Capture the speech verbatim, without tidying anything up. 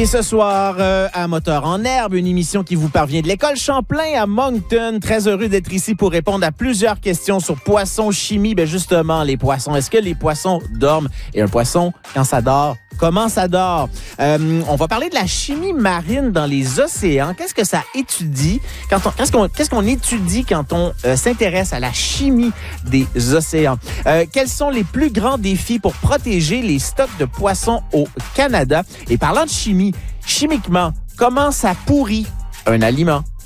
ce soir, euh, à Moteur en herbe, une émission qui vous parvient de l'école Champlain à Moncton. Très heureux d'être ici pour répondre à plusieurs questions sur poissons, chimie. Ben justement, les poissons. Est-ce que les poissons dorment? Et un poisson, quand ça dort, comment ça dort? Euh, on va parler de la chimie marine dans les océans. Qu'est-ce que ça étudie? Quand on, qu'est-ce qu'on, qu'est-ce qu'on étudie quand on euh, s'intéresse à la chimie des océans? Euh, quels sont les plus grands défis pour protéger les stocks de poissons au Canada? Et parlant de chimie, chimiquement, comment ça pourrit un aliment?